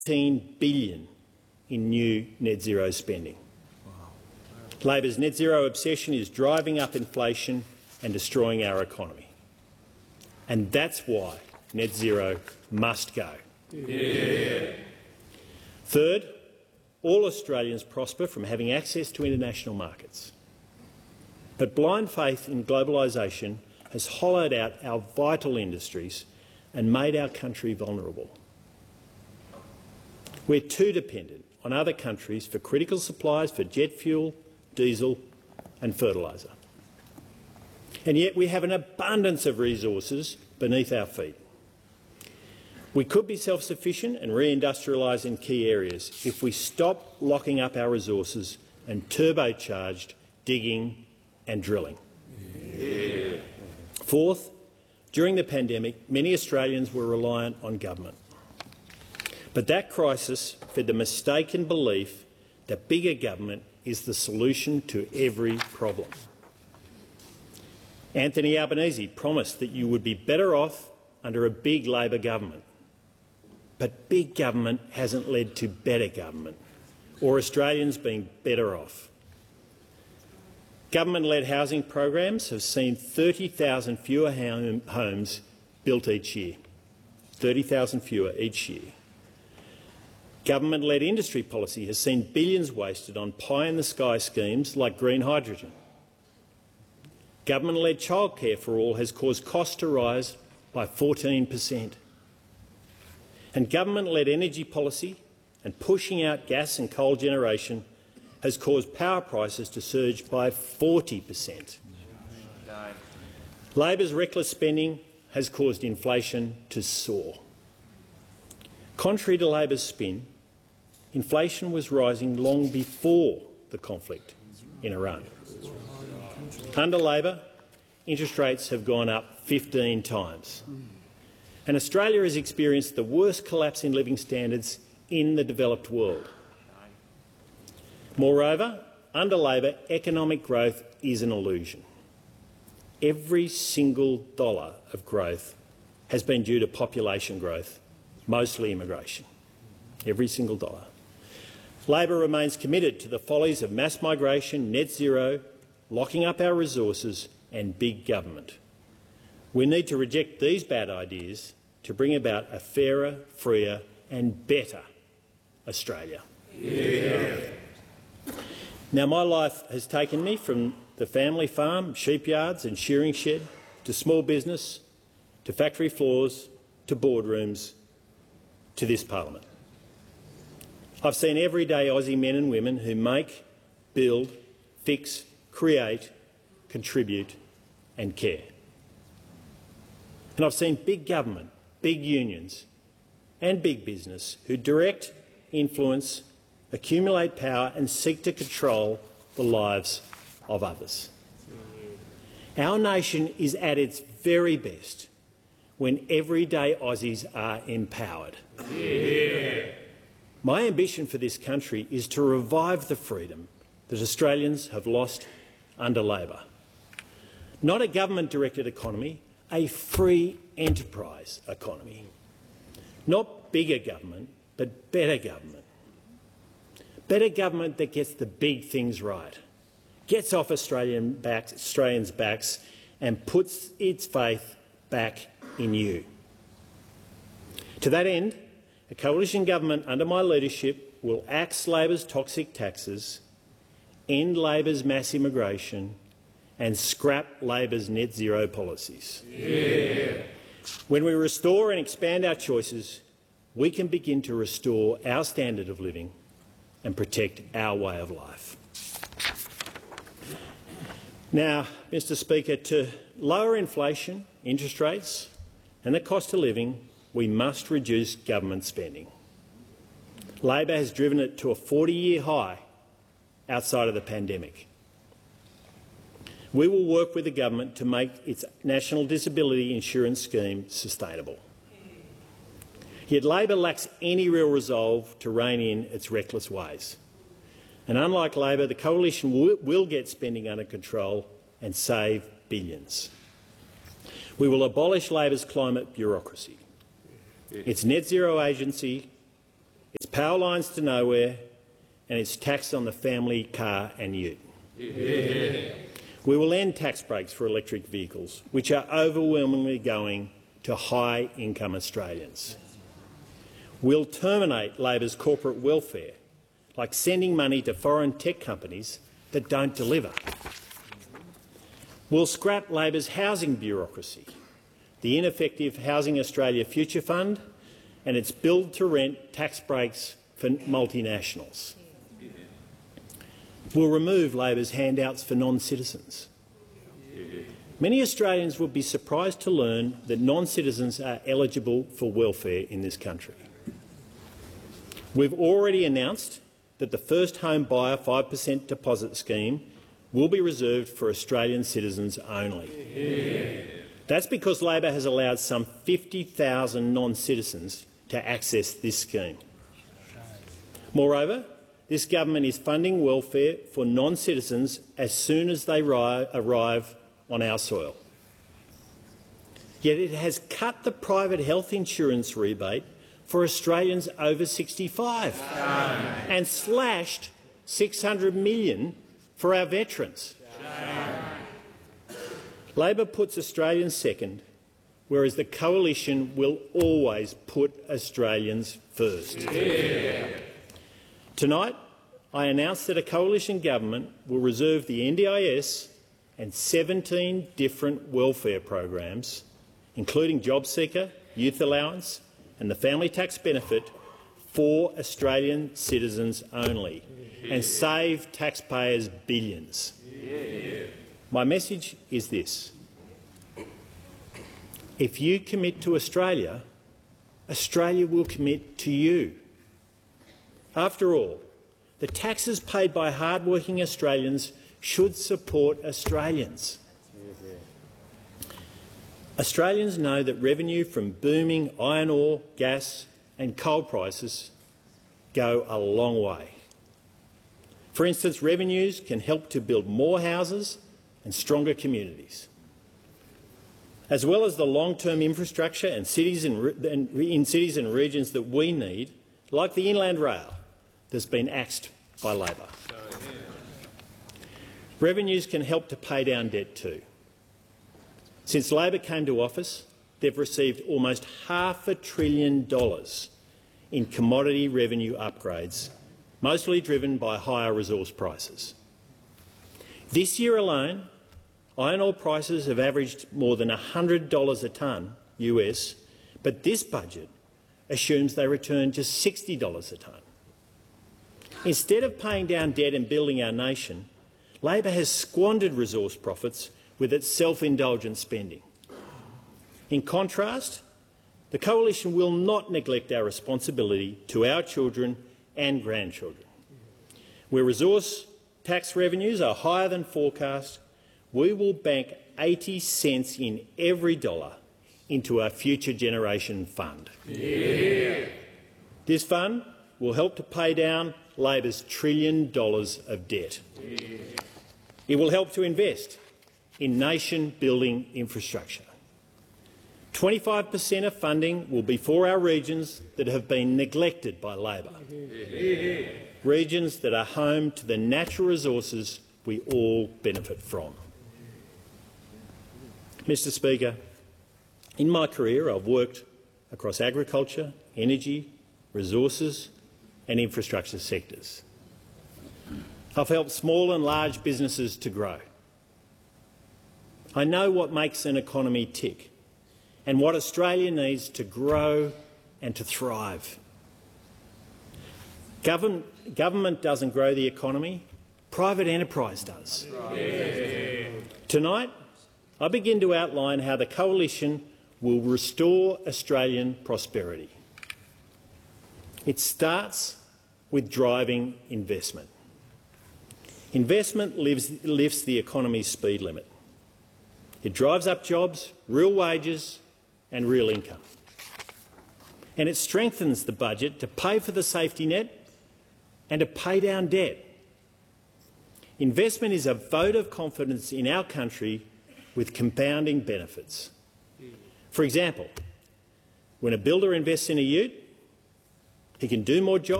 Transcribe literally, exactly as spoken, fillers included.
eighteen billion dollars in new net zero spending. Labor's net zero obsession is driving up inflation and destroying our economy. And that's why net zero must go. Yeah. Third, all Australians prosper from having access to international markets. But blind faith in globalisation has hollowed out our vital industries and made our country vulnerable. We're too dependent on other countries for critical supplies for jet fuel, diesel and fertiliser. And yet we have an abundance of resources beneath our feet. We could be self-sufficient and reindustrialise in key areas if we stop locking up our resources and turbocharged digging and drilling. Yeah. Fourth, during the pandemic, many Australians were reliant on government. But that crisis fed the mistaken belief that bigger government is the solution to every problem. Anthony Albanese promised that you would be better off under a big Labor government. But big government hasn't led to better government or Australians being better off. Government-led housing programs have seen thirty thousand fewer homes built each year. thirty thousand fewer each year. Government-led industry policy has seen billions wasted on pie-in-the-sky schemes like green hydrogen. Government-led childcare for all has caused costs to rise by fourteen per cent. And government-led energy policy and pushing out gas and coal generation has caused power prices to surge by forty per cent. Labor's reckless spending has caused inflation to soar. Contrary to Labor's spin, inflation was rising long before the conflict in Iran. Under Labor, interest rates have gone up fifteen times. And Australia has experienced the worst collapse in living standards in the developed world. Moreover, under Labor, economic growth is an illusion. Every single dollar of growth has been due to population growth, mostly immigration. Every single dollar. Labor remains committed to the follies of mass migration, net zero, locking up our resources and big government. We need to reject these bad ideas to bring about a fairer, freer and better Australia. Yeah. Now, my life has taken me from the family farm, sheep yards and shearing shed, to small business, to factory floors, to boardrooms, to this parliament. I've seen everyday Aussie men and women who make, build, fix, create, contribute and care. And I've seen big government, big unions and big business who direct, influence, accumulate power and seek to control the lives of others. Our nation is at its very best when everyday Aussies are empowered. Yeah. My ambition for this country is to revive the freedom that Australians have lost under Labor. Not a government-directed economy, a free enterprise economy. Not bigger government, but better government. Better government that gets the big things right, gets off Australian backs, Australians' backs and puts its faith back in you. To that end, a coalition government under my leadership will axe Labor's toxic taxes, end Labor's mass immigration and scrap Labor's net zero policies. Yeah. When we restore and expand our choices, we can begin to restore our standard of living and protect our way of life. Now, Mister Speaker, to lower inflation, interest rates and the cost of living, we must reduce government spending. Labor has driven it to a forty-year high outside of the pandemic. We will work with the government to make its National Disability Insurance Scheme sustainable. Yet Labor lacks any real resolve to rein in its reckless ways. And unlike Labor, the coalition will, will get spending under control and save billions. We will abolish Labor's climate bureaucracy, its net zero agency, power lines to nowhere, and its tax on the family car and ute. Yeah. We will end tax breaks for electric vehicles, which are overwhelmingly going to high-income Australians. We'll terminate Labor's corporate welfare, like sending money to foreign tech companies that don't deliver. We'll scrap Labor's housing bureaucracy, the ineffective Housing Australia Future Fund and its build-to-rent tax breaks for multinationals. We'll remove Labor's handouts for non-citizens. Many Australians would be surprised to learn that non-citizens are eligible for welfare in this country. We've already announced that the first home buyer five per cent deposit scheme will be reserved for Australian citizens only. Yeah. That's because Labor has allowed some fifty thousand non-citizens to access this scheme. Moreover, this government is funding welfare for non-citizens as soon as they arrive on our soil. Yet it has cut the private health insurance rebate for Australians over sixty-five Shame. And slashed six hundred million dollars for our veterans. Shame. Labor puts Australians second, whereas the Coalition will always put Australians first. Yeah. Tonight, I announce that a Coalition government will reserve the N D I S and seventeen different welfare programs, including JobSeeker, Youth Allowance and the Family Tax Benefit, for Australian citizens only, yeah. and save taxpayers billions. Yeah. My message is this. If you commit to Australia, Australia will commit to you. After all, the taxes paid by hard-working Australians should support Australians. Australians know that revenue from booming iron ore, gas and coal prices go a long way. For instance, revenues can help to build more houses and stronger communities, as well as the long-term infrastructure and cities and, in cities and regions that we need, like the Inland Rail that's been axed by Labor. Revenues can help to pay down debt too. Since Labor came to office, they've received almost half a trillion dollars in commodity revenue upgrades, mostly driven by higher resource prices. This year alone, iron ore prices have averaged more than one hundred dollars a tonne U S, but this budget assumes they return to sixty dollars a tonne. Instead of paying down debt and building our nation, Labor has squandered resource profits with its self-indulgent spending. In contrast, the Coalition will not neglect our responsibility to our children and grandchildren. Where resource tax revenues are higher than forecast, we will bank eighty cents in every dollar into our Future Generation Fund. Yeah. This fund will help to pay down Labor's trillion dollars of debt. Yeah. It will help to invest in nation-building infrastructure. twenty-five per cent of funding will be for our regions that have been neglected by Labor, yeah. regions that are home to the natural resources we all benefit from. Mister Speaker, in my career I've worked across agriculture, energy, resources and infrastructure sectors. I've helped small and large businesses to grow. I know what makes an economy tick and what Australia needs to grow and to thrive. Government, government doesn't grow the economy, private enterprise does. Yeah. Tonight, I begin to outline how the Coalition will restore Australian prosperity. It starts with driving investment. Investment lives, lifts the economy's speed limit. It drives up jobs, real wages and real income. And it strengthens the budget to pay for the safety net and to pay down debt. Investment is a vote of confidence in our country with compounding benefits. For example, when a builder invests in a ute, he can do more jobs